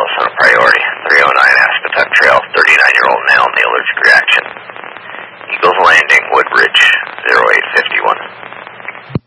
Los on a priority. 309 Aspetuck Trail, 39-year-old male, the allergic reaction.